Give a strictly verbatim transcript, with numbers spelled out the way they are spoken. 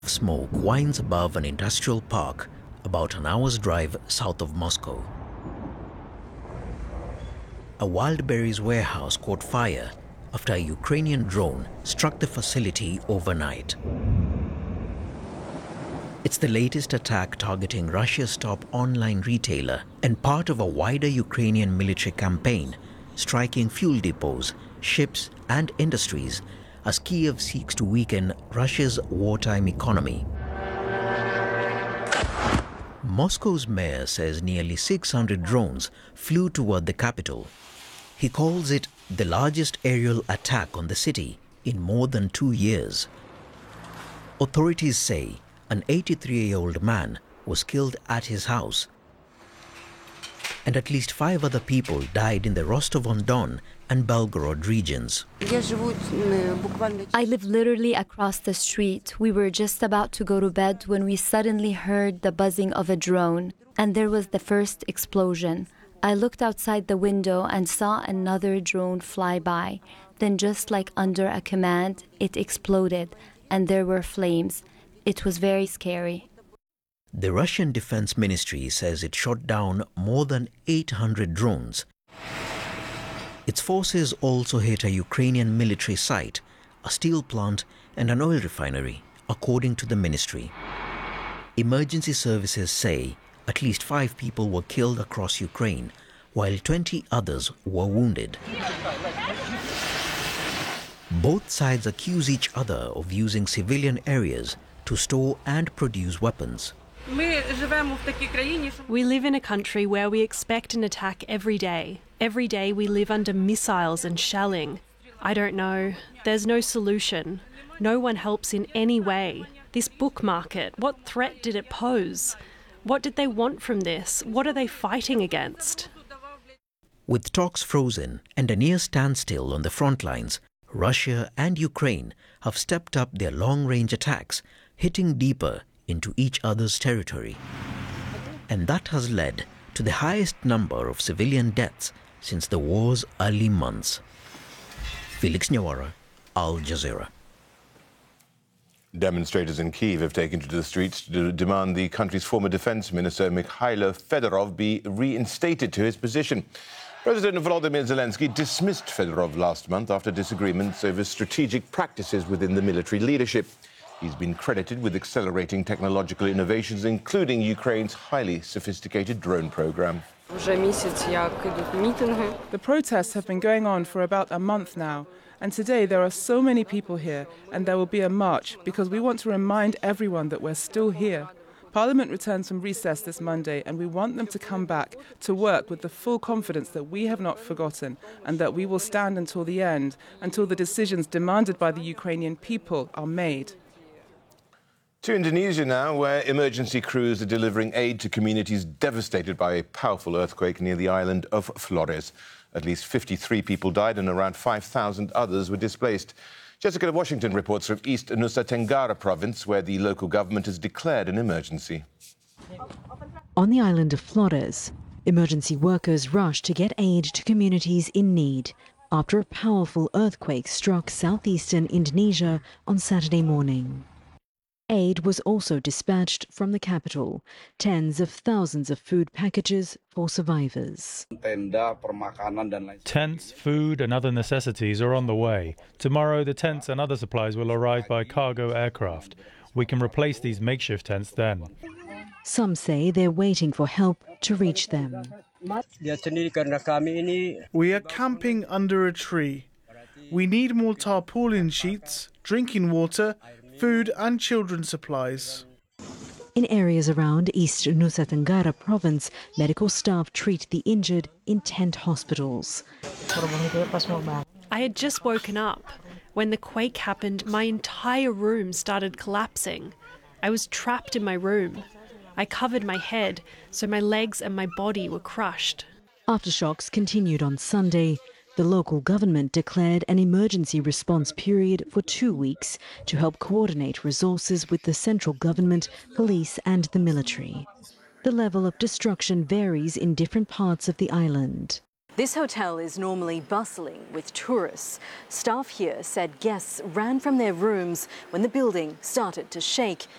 Smoke winds above an industrial park about an hour's drive south of Moscow. A Wildberries warehouse caught fire after a Ukrainian drone struck the facility overnight. It's the latest attack targeting Russia's top online retailer and part of a wider Ukrainian military campaign striking fuel depots, ships and industries as Kyiv seeks to weaken Russia's wartime economy. Moscow's mayor says nearly six hundred drones flew toward the capital. He calls it the largest aerial attack on the city in more than two years. Authorities say an eighty-three-year-old man was killed at his house, and at least five other people died in the Rostov-on-Don and Belgorod regions. I live literally across the street. We were just about to go to bed when we suddenly heard the buzzing of a drone, and there was the first explosion. I looked outside the window and saw another drone fly by. Then, just like under a command, it exploded, and there were flames. It was very scary. The Russian Defense Ministry says it shot down more than eight hundred drones. Its forces also hit a Ukrainian military site, a steel plant and an oil refinery, according to the ministry. Emergency services say at least five people were killed across Ukraine, while twenty others were wounded. Both sides accuse each other of using civilian areas to store and produce weapons. We live in a country where we expect an attack every day. Every day we live under missiles and shelling. I don't know. There's no solution. No one helps in any way. This book market, what threat did it pose? What did they want from this? What are they fighting against? With talks frozen and a near standstill on the front lines, Russia and Ukraine have stepped up their long-range attacks, hitting deeper into each other's territory. And that has led to the highest number of civilian deaths since the war's early months. Felix Nyawara, Al Jazeera. Demonstrators in Kyiv have taken to the streets to demand the country's former defense minister Mikhailo Fedorov be reinstated to his position. President Volodymyr Zelensky dismissed Fedorov last month after disagreements over strategic practices within the military leadership. He's been credited with accelerating technological innovations, including Ukraine's highly sophisticated drone program. The protests have been going on for about a month now, and today there are so many people here, and there will be a march because we want to remind everyone that we're still here. Parliament returns from recess this Monday, and we want them to come back to work with the full confidence that we have not forgotten and that we will stand until the end, until the decisions demanded by the Ukrainian people are made. To Indonesia now, where emergency crews are delivering aid to communities devastated by a powerful earthquake near the island of Flores. At least fifty-three people died and around five thousand others were displaced. Jessica Washington reports from East Nusa Tenggara province, where the local government has declared an emergency. On the island of Flores, emergency workers rushed to get aid to communities in need after a powerful earthquake struck southeastern Indonesia on Saturday morning. Aid was also dispatched from the capital, tens of thousands of food packages for survivors. Tents, food and other necessities are on the way. Tomorrow the tents and other supplies will arrive by cargo aircraft. We can replace these makeshift tents then. Some say they're waiting for help to reach them. We are camping under a tree. We need more tarpaulin sheets, drinking water, food and children's supplies. In areas around East Nusa Tenggara province, medical staff treat the injured in tent hospitals. I had just woken up. When the quake happened, my entire room started collapsing. I was trapped in my room. I covered my head, so my legs and my body were crushed. Aftershocks continued on Sunday. The local government declared an emergency response period for two weeks to help coordinate resources with the central government, police and the military. The level of destruction varies in different parts of the island. This hotel is normally bustling with tourists. Staff here said guests ran from their rooms when the building started to shake